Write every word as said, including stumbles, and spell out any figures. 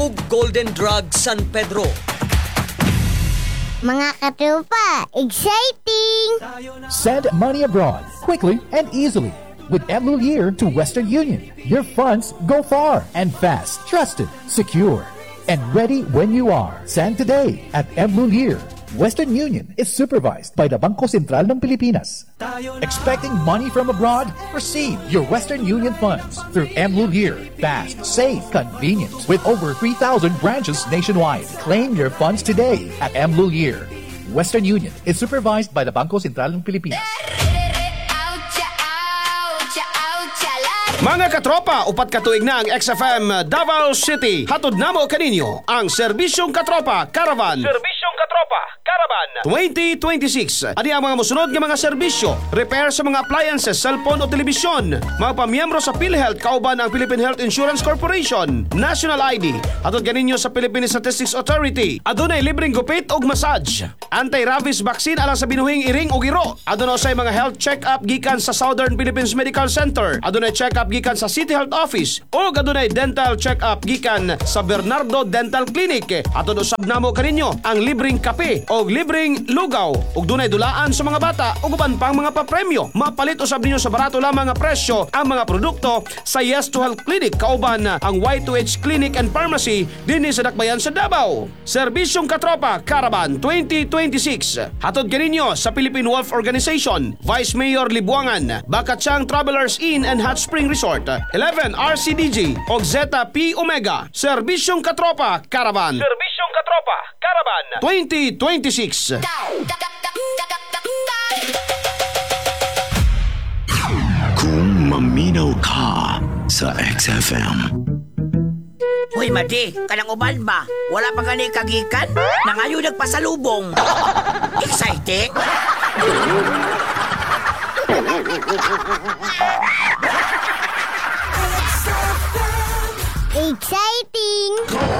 Golden Drug San Pedro. Mga katropa, exciting! Send money abroad quickly and easily with Mlulier to Western Union. Your funds go far and fast, trusted, secure, and ready when you are. Send today at Mlulier. Western Union is supervised by the Bangko Sentral ng Pilipinas. Expecting money from abroad? Receive your Western Union funds through Mlulier. Fast, safe, convenient. With over three thousand branches nationwide. Claim your funds today at Mlulier. Western Union is supervised by the Bangko Sentral ng Pilipinas. Mga katropa, upat katuig na ang X F M Davao City. Hatod namo kaninyo ang Serbisyong Katropa Caravan. Serbisyong Katropa Caravan twenty twenty-six. Ani ang mga musunod nga mga serbisyo: repair sa mga appliances, cellphone o telebisyon, mga pamiyembro sa PhilHealth kauban ang Philippine Health Insurance Corporation, National I D. Hatod kaninyo sa Philippine Statistics Authority. Adunay libreng gupit og massage. Anti-rabies vaccine alang sa binuhing iring o giro. Adunay usay mga health check-up gikan sa Southern Philippines Medical Center. Adunay check-up gikan sa City Health Office o adunay dental check-up gikan sa Bernardo Dental Clinic. Atod usab namo kaninyo ang libreng kape o libreng lugaw ug dunay dulaan sa mga bata ug uban pang mga papremyo. Mapalit usab ninyo sa barato lamang nga presyo ang mga produkto sa Yes to Health Clinic kauban ang Y two H Clinic and Pharmacy dinhi sa Dakbayan sa Davao. Serbisyong Katropa Caravan twenty twenty-six. Hatod kaninyo sa Philippine Wolf Organization, Vice Mayor Libuangan, Bakatsang Travelers Inn and Hot Spring Resort, eleven R C D G o Zeta P Omega. Serbisyong Katropa Caravan. Serbisyong Katropa Caravan twenty twenty-six. Kung maminaw ka sa X F M. Uy, Madi, kanang uban ba? Wala pa gani kagikan? Nangayo nagpasalubong. Excited? Exciting!